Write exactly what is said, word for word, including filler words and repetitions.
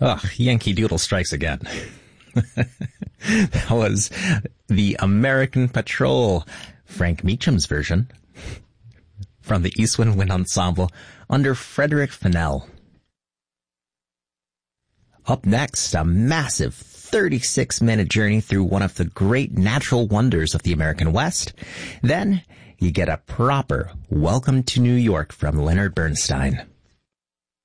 Ugh, Yankee Doodle strikes again. That was the American Patrol, Frank Meacham's version, from the Eastwind Wind Ensemble under Frederick Fennell. Up next, a massive thirty-six minute journey through one of the great natural wonders of the American West. Then, you get a proper Welcome to New York from Leonard Bernstein.